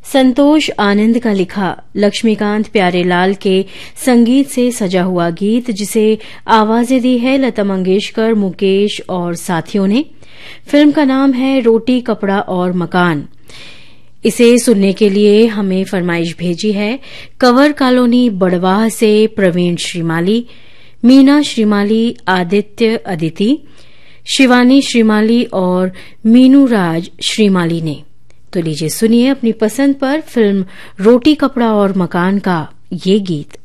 संतोष आनंद का लिखा लक्ष्मीकांत प्यारेलाल के संगीत से सजा हुआ गीत, जिसे आवाजें दी है लता मंगेशकर, मुकेश और साथियों ने। फिल्म का नाम है रोटी कपड़ा और मकान। इसे सुनने के लिए हमें फरमाइश भेजी है कंवर कॉलोनी बड़वाह से प्रवीण श्रीमाली, मीना श्रीमाली, आदित्य अदिति, शिवानी श्रीमाली और मीनू राज श्रीमाली ने। तो लीजिए सुनिए अपनी पसंद पर फिल्म रोटी कपड़ा और मकान का ये गीत।